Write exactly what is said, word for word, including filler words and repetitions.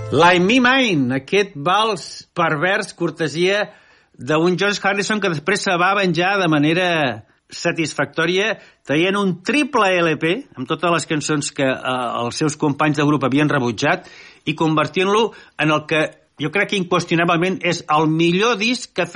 Like Me Mine, aquest vals pervers cortesia d'un George Harrison que després se va venjar de manera satisfactòria traient un triple L P amb totes les cançons que eh, els seus companys de grup havien rebutjat i convertint-lo en el que jo crec que inqüestionablement és el millor disc que ha fet